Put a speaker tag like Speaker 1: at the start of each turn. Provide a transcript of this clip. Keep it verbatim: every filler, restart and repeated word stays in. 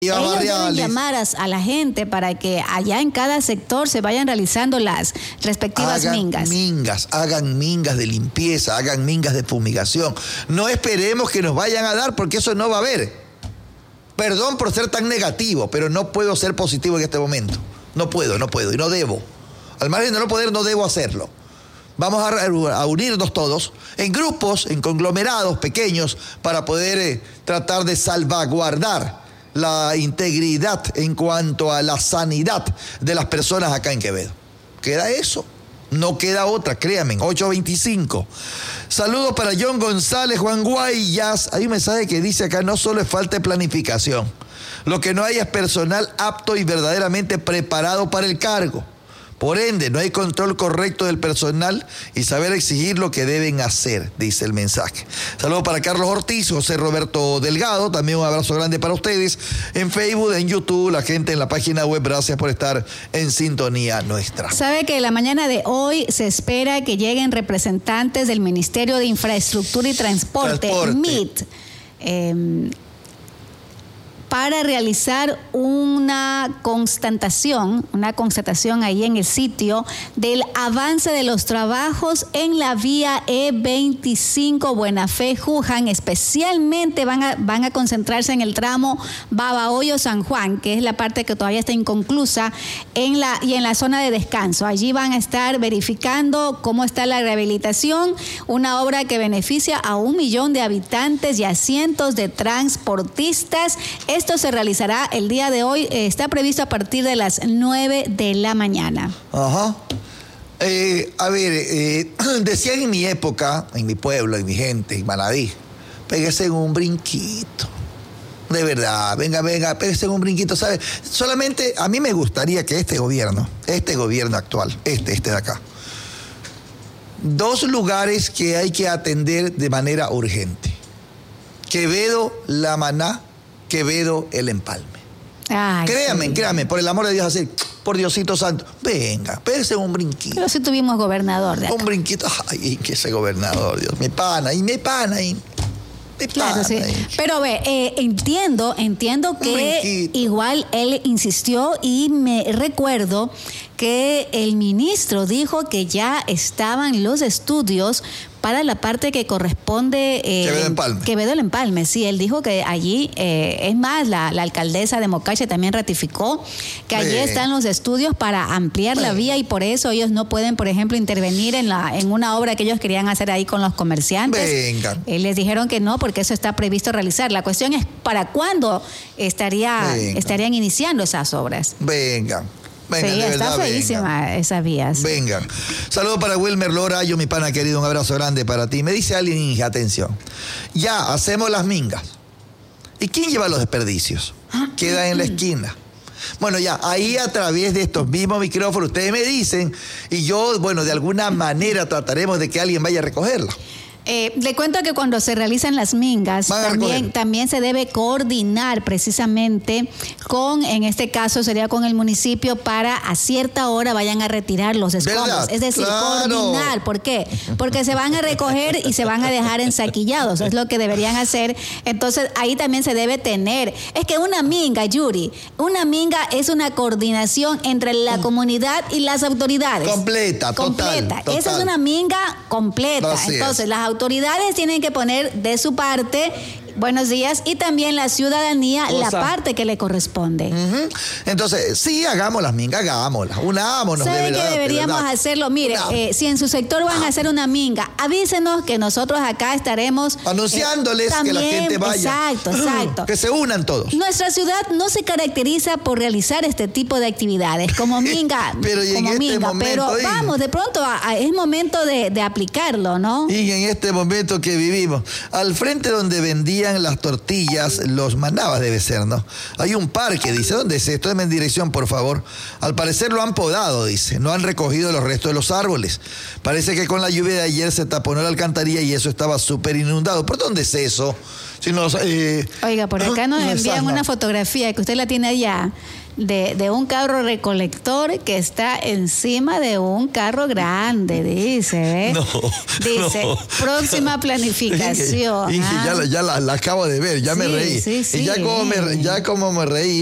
Speaker 1: Ellos deben llamar a, a la gente para que allá en cada sector se vayan realizando las respectivas
Speaker 2: hagan
Speaker 1: mingas.
Speaker 2: mingas, hagan mingas de limpieza, hagan mingas de fumigación. No esperemos que nos vayan a dar porque eso no va a haber. Perdón por ser tan negativo, pero no puedo ser positivo en este momento. No puedo, no puedo y no debo. Al margen de no poder, no debo hacerlo. Vamos a, a unirnos todos en grupos, en conglomerados pequeños para poder eh, tratar de salvaguardar la integridad en cuanto a la sanidad de las personas acá en Quevedo. Queda eso, no queda otra, créanme, ocho veinticinco. Saludos para John González, Juan Guayas. Hay un mensaje que dice acá, no solo es falta de planificación, lo que no hay es personal apto y verdaderamente preparado para el cargo. Por ende, no hay control correcto del personal y saber exigir lo que deben hacer, dice el mensaje. Saludos para Carlos Ortiz, José Roberto Delgado, también un abrazo grande para ustedes en Facebook, en YouTube, la gente en la página web, gracias por estar en sintonía nuestra.
Speaker 1: Sabe que la mañana de hoy se espera que lleguen representantes del Ministerio de Infraestructura y Transporte,
Speaker 2: Transporte.
Speaker 1: M I T, eh, para realizar una constatación, una constatación ahí en el sitio del avance de los trabajos en la vía E veinticinco Buena Fe Juján. Especialmente van a, van a concentrarse en el tramo Babahoyo-San Juan, que es la parte que todavía está inconclusa, en la, y en la zona de descanso. Allí van a estar verificando cómo está la rehabilitación, una obra que beneficia a un millón de habitantes y a cientos de transportistas. Esto se realizará el día de hoy, eh, está previsto a partir de las nueve de la mañana.
Speaker 2: Ajá. Eh, a ver, eh, decían en mi época, en mi pueblo, en mi gente, en Manabí, pégase en un brinquito. De verdad, venga, venga, pégase en un brinquito, ¿sabes? Solamente a mí me gustaría que este gobierno, este gobierno actual, este, este de acá, dos lugares que hay que atender de manera urgente. Quevedo, La Maná, Quevedo, El Empalme.
Speaker 1: Ay,
Speaker 2: créame,
Speaker 1: sí.
Speaker 2: créame, por el amor de Dios, así, por Diosito Santo, venga, pégase un brinquito.
Speaker 1: Pero si tuvimos gobernador de acá.
Speaker 2: Un brinquito, ay, que ese gobernador, Dios, mi pana, y mi pana, y mi
Speaker 1: Claro,
Speaker 2: pana.
Speaker 1: sí.
Speaker 2: Y...
Speaker 1: Pero ve, eh, entiendo, entiendo que
Speaker 2: brinquito.
Speaker 1: igual él insistió y me recuerdo que el ministro dijo que ya estaban los estudios para la parte que corresponde... Eh,
Speaker 2: Quevedo Empalme.
Speaker 1: Quevedo el Empalme, sí. Él dijo que allí, eh, es más, la, la alcaldesa de Mocache también ratificó que allí
Speaker 2: Ven.
Speaker 1: están los estudios para ampliar
Speaker 2: Ven.
Speaker 1: la vía y por eso ellos no pueden, por ejemplo, intervenir en, la, en una obra que ellos querían hacer ahí con los comerciantes.
Speaker 2: Vengan.
Speaker 1: Eh, les dijeron que no, porque eso está previsto realizar. La cuestión es para cuándo estaría,
Speaker 2: Vengan.
Speaker 1: estarían iniciando esas obras.
Speaker 2: Vengan. Vengan,
Speaker 1: Sí,
Speaker 2: de
Speaker 1: está
Speaker 2: verdad,
Speaker 1: feísima
Speaker 2: vengan.
Speaker 1: esas vías.
Speaker 2: Vengan. Saludos para Wilmer Lora, yo mi pana querido, un abrazo grande para ti. Me dice alguien, hija, atención, ya hacemos las mingas. ¿Y quién lleva los desperdicios? Queda en la esquina. Bueno, ya, ahí a través de estos mismos micrófonos, ustedes me dicen, y yo, bueno, de alguna manera trataremos de que alguien vaya a recogerla.
Speaker 1: Eh, le cuento que cuando se realizan las mingas,
Speaker 2: Van a
Speaker 1: también,
Speaker 2: recoger.
Speaker 1: también se debe coordinar precisamente con, en este caso sería con el municipio, para a cierta hora vayan a retirar los escombros.
Speaker 2: ¿Verdad?
Speaker 1: Es decir,
Speaker 2: Claro.
Speaker 1: coordinar. ¿Por qué? Porque se van a recoger y se van a dejar ensaquillados. Es lo que deberían hacer. Entonces, ahí también se debe tener. Es que una minga, Yuri, una minga es una coordinación entre la comunidad y las autoridades.
Speaker 2: Completa, total,
Speaker 1: Completa.
Speaker 2: total.
Speaker 1: Esa es una minga completa.
Speaker 2: Así es.
Speaker 1: Entonces, las autoridades tienen que poner de su parte, buenos días, y también la ciudadanía
Speaker 2: O
Speaker 1: la
Speaker 2: sea,
Speaker 1: parte que le corresponde.
Speaker 2: Ujú. Entonces, sí, hagamos las mingas, hagámoslas, unámonos. de
Speaker 1: ¿Sabe
Speaker 2: verdad,
Speaker 1: qué
Speaker 2: de
Speaker 1: deberíamos
Speaker 2: verdad.
Speaker 1: hacerlo? Mire,
Speaker 2: Una-
Speaker 1: eh, si en su sector van a hacer una minga, avísenos que nosotros acá estaremos...
Speaker 2: Anunciándoles
Speaker 1: eh,
Speaker 2: que la
Speaker 1: también,
Speaker 2: gente vaya.
Speaker 1: Exacto, exacto.
Speaker 2: Que se unan todos.
Speaker 1: Nuestra ciudad no se caracteriza por realizar este tipo de actividades, como minga,
Speaker 2: Pero y en
Speaker 1: como
Speaker 2: este
Speaker 1: minga,
Speaker 2: momento,
Speaker 1: pero
Speaker 2: ¿eh?
Speaker 1: vamos, de pronto a- a- es momento de, de aplicarlo, ¿no?
Speaker 2: Y en este momento que vivimos, al frente donde vendían las tortillas, los manabas debe ser, ¿no? Hay un parque, dice, ¿dónde es esto? Deme en dirección, por favor. Al parecer lo han podado, dice, no han recogido los restos de los árboles. Parece que con la lluvia de ayer se taponó la alcantarilla y eso estaba súper inundado. ¿Por dónde es eso? Si nos, eh,
Speaker 1: Oiga, por acá nos
Speaker 2: no es
Speaker 1: envían
Speaker 2: Asma.
Speaker 1: una fotografía que usted la tiene allá. de, de un carro recolector que está encima de un carro grande, dice, ¿ves?
Speaker 2: No,
Speaker 1: dice,
Speaker 2: no.
Speaker 1: próxima planificación.
Speaker 2: Inge, Inge,
Speaker 1: ¿ah?
Speaker 2: ya, la, ya la, la acabo de ver, ya
Speaker 1: Sí,
Speaker 2: me reí.
Speaker 1: sí, sí,
Speaker 2: y ya como, me, ya como me reí,